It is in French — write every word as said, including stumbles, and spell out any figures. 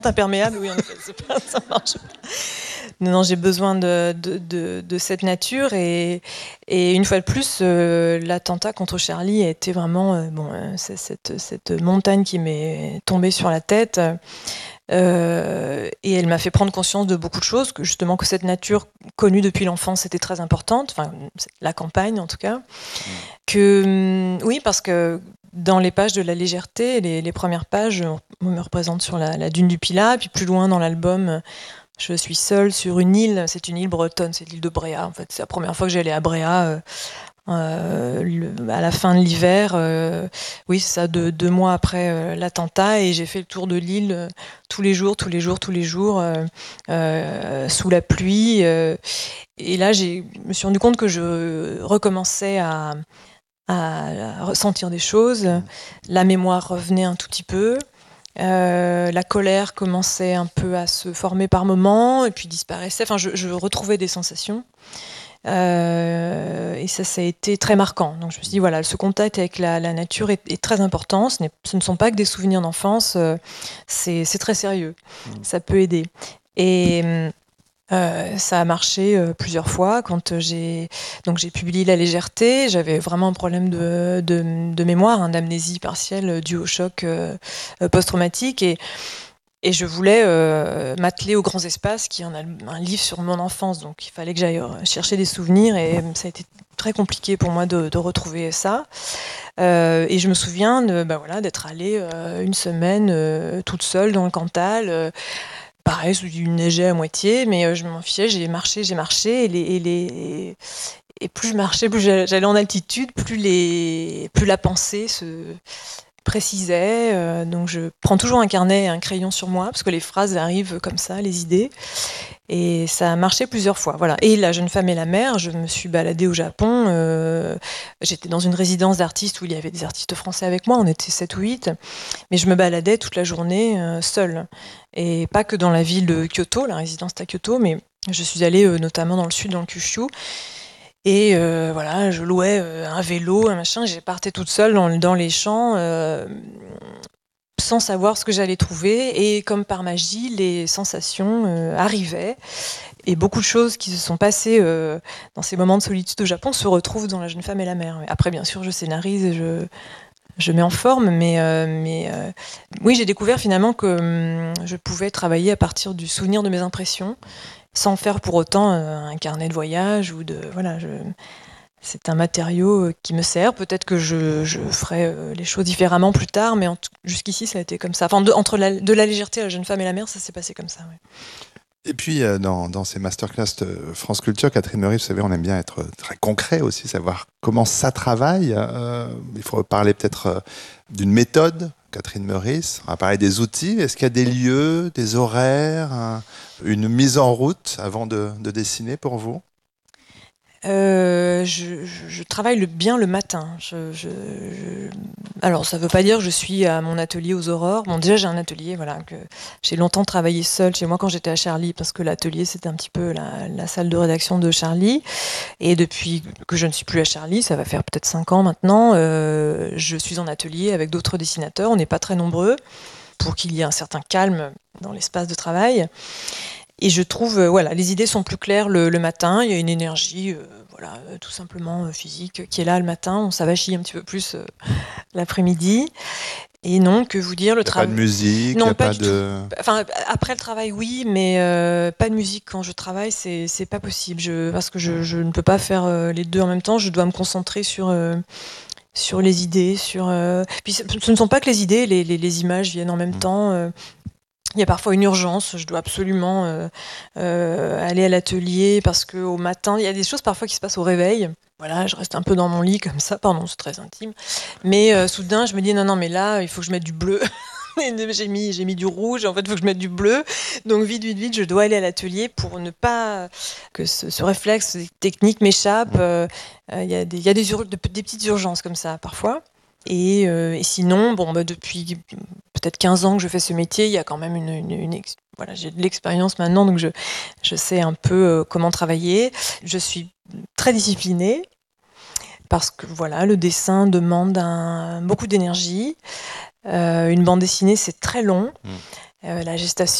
imperméable, oui, en effet, c'est pas, ça marche pas. Non, non, j'ai besoin de, de, de, de cette nature et, et une fois de plus, euh, l'attentat contre Charlie a été vraiment euh, bon, euh, c'est cette, cette montagne qui m'est tombée sur la tête euh, et elle m'a fait prendre conscience de beaucoup de choses, que justement que cette nature connue depuis l'enfance était très importante, enfin la campagne en tout cas, mmh. que oui parce que dans les pages de la légèreté, les, les premières pages, on me représente sur la, la dune du Pilat, puis plus loin dans l'album, je suis seule sur une île, c'est une île bretonne, c'est l'île de Bréa. En fait, c'est la première fois que j'allais à Bréa euh, euh, le, à la fin de l'hiver. Euh, oui, c'est ça, deux, deux mois après euh, l'attentat, et j'ai fait le tour de l'île euh, tous les jours, tous les jours, tous les jours, euh, euh, sous la pluie. Euh, et là, je me suis rendu compte que je recommençais à à ressentir des choses, la mémoire revenait un tout petit peu, euh, la colère commençait un peu à se former par moments et puis disparaissait, enfin je, je retrouvais des sensations euh, et ça, ça a été très marquant. Donc je me suis dit voilà, ce contact avec la, la nature est, est très important, ce, ce ne sont pas que des souvenirs d'enfance, euh, c'est, c'est très sérieux, mmh. Ça peut aider. Et Euh, ça a marché euh, plusieurs fois quand j'ai donc j'ai publié La légèreté. J'avais vraiment un problème de, de, de mémoire, hein, d'amnésie partielle euh, due au choc euh, post-traumatique et et je voulais euh, m'atteler aux grands espaces, qui est un, un livre sur mon enfance, donc il fallait que j'aille chercher des souvenirs et ça a été très compliqué pour moi de, de retrouver ça. Euh, et je me souviens de, bah voilà, d'être allée euh, une semaine euh, toute seule dans le Cantal. Euh, Pareil, il neigeait à moitié, mais euh, je m'en fichais, j'ai marché, j'ai marché, et, les, et, les, et plus je marchais, plus j'allais en altitude, plus, les, plus la pensée se précisait. Euh, donc je prends toujours un carnet et un crayon sur moi, parce que les phrases arrivent comme ça, les idées. Et ça a marché plusieurs fois. Voilà. Et La jeune femme et la mer, je me suis baladée au Japon. Euh, j'étais dans une résidence d'artistes où il y avait des artistes français avec moi, on était sept ou huit, mais je me baladais toute la journée euh, seule. Et pas que dans la ville de Kyoto, la résidence est à Kyoto, mais je suis allée euh, notamment dans le sud, dans le Kyushu. Et euh, voilà, je louais euh, un vélo, un machin, j'ai partais toute seule dans, dans les champs. Euh, sans savoir ce que j'allais trouver, et comme par magie, les sensations euh, arrivaient, et beaucoup de choses qui se sont passées euh, dans ces moments de solitude au Japon se retrouvent dans La jeune femme et la mer. Après, bien sûr, je scénarise et je, je mets en forme, mais, euh, mais euh, oui, j'ai découvert finalement que hum, je pouvais travailler à partir du souvenir de mes impressions, sans faire pour autant euh, un carnet de voyage, ou de... Voilà, je... C'est un matériau qui me sert. Peut-être que je, je ferai les choses différemment plus tard, mais en t- jusqu'ici, ça a été comme ça. Enfin, de, entre la, de La légèreté à La jeune femme et la mer, ça s'est passé comme ça. Ouais. Et puis, euh, dans, dans ces masterclass France Culture, Catherine Meurice, vous savez, on aime bien être très concret aussi, savoir comment ça travaille. Euh, il faut parler peut-être euh, d'une méthode, Catherine Meurice. On va parler des outils. Est-ce qu'il y a des lieux, des horaires, un, une mise en route avant de, de dessiner pour vous ? Euh, je, je, je travaille le, bien le matin. Je, je, je... Alors, ça ne veut pas dire que je suis à mon atelier aux aurores. Bon, déjà, j'ai un atelier, voilà, que j'ai longtemps travaillé seule chez moi quand j'étais à Charlie, parce que l'atelier, c'était un petit peu la, la salle de rédaction de Charlie. Et depuis que je ne suis plus à Charlie, ça va faire peut-être cinq ans maintenant, euh, je suis en atelier avec d'autres dessinateurs. On n'est pas très nombreux, pour qu'il y ait un certain calme dans l'espace de travail. Et je trouve, euh, voilà, les idées sont plus claires le, le matin. Il y a une énergie, euh, voilà, euh, tout simplement euh, physique, qui est là le matin. On s'avachit un petit peu plus euh, l'après-midi. Et non, que vous dire, le travail. Pas de musique, non, y a pas, pas du de. tout. Enfin, après le travail, oui, mais euh, pas de musique quand je travaille, c'est c'est pas possible. Je, parce que je, je ne peux pas faire euh, les deux en même temps. Je dois me concentrer sur. Euh, sur les idées, sur. Euh... Puis ce, ce ne sont pas que les idées, les, les, les images viennent en même mmh. temps. Euh... Il y a parfois une urgence, je dois absolument euh, euh, aller à l'atelier parce qu'au matin, il y a des choses parfois qui se passent au réveil. Voilà, je reste un peu dans mon lit comme ça, pardon, c'est très intime. Mais euh, soudain, je me dis non, non, mais là, il faut que je mette du bleu. j'ai, mis, j'ai mis du rouge, en fait, il faut que je mette du bleu. Donc vite, vite, vite, je dois aller à l'atelier pour ne pas que ce, ce réflexe technique m'échappe. Il euh, euh, y a, des, y a des, ur- des petites urgences comme ça, parfois. Et, euh, et sinon, bon, bah, depuis peut-être quinze ans que je fais ce métier, il y a quand même une, une, une ex... voilà, j'ai de l'expérience maintenant, donc je, je sais un peu euh, comment travailler. Je suis très disciplinée parce que voilà, le dessin demande un, beaucoup d'énergie. Euh, une bande dessinée, c'est très long. Mmh. euh, la gestation